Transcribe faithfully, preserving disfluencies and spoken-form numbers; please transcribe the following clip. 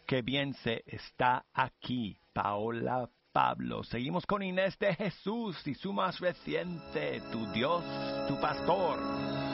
Qué bien se está aquí, Paola Pablo. Seguimos con Inés de Jesús y su más reciente, Tu Dios, tu pastor.